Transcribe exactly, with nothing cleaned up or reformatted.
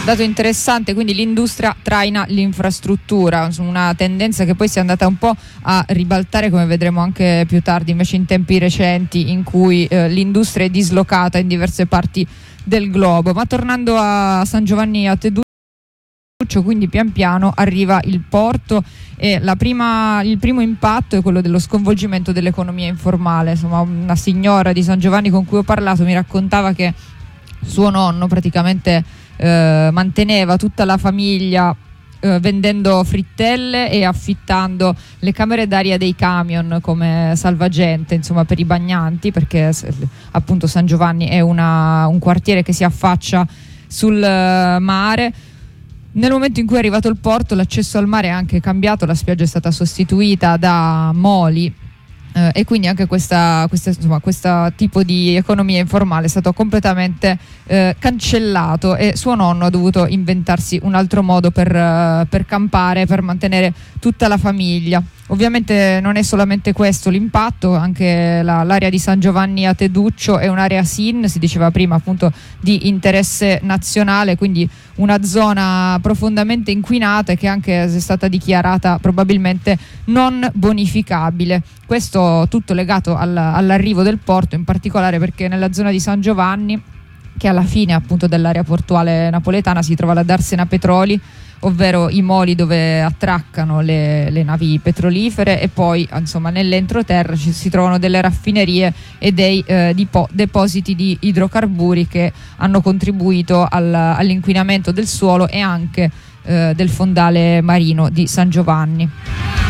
Dato interessante, quindi l'industria traina l'infrastruttura, una tendenza che poi si è andata un po' a ribaltare, come vedremo anche più tardi invece in tempi recenti, in cui eh, l'industria è dislocata in diverse parti del globo. Ma tornando a San Giovanni a Teduccio, quindi pian piano arriva il porto e la prima, il primo impatto è quello dello sconvolgimento dell'economia informale. Insomma, una signora di San Giovanni con cui ho parlato mi raccontava che suo nonno praticamente eh, manteneva tutta la famiglia eh, vendendo frittelle e affittando le camere d'aria dei camion come salvagente, insomma, per i bagnanti, perché appunto San Giovanni è una, un quartiere che si affaccia sul uh, mare. Nel momento in cui è arrivato il porto, l'accesso al mare è anche cambiato, la spiaggia è stata sostituita da moli eh, e quindi anche questa, questa, insomma, questo tipo di economia informale è stato completamente eh, cancellato, e suo nonno ha dovuto inventarsi un altro modo per, uh, per campare, per mantenere tutta la famiglia. Ovviamente non è solamente questo l'impatto, anche la, l'area di San Giovanni a Teduccio è un'area S I N, si diceva prima appunto di interesse nazionale, quindi una zona profondamente inquinata e che anche è stata dichiarata probabilmente non bonificabile. Questo tutto legato al, all'arrivo del porto, in particolare perché nella zona di San Giovanni, che alla fine appunto dell'area portuale napoletana, si trova la Darsena Petroli, ovvero i moli dove attraccano le, le navi petrolifere, e poi insomma nell'entroterra ci si trovano delle raffinerie e dei eh, dipo- depositi di idrocarburi che hanno contribuito al, all'inquinamento del suolo e anche eh, del fondale marino di San Giovanni.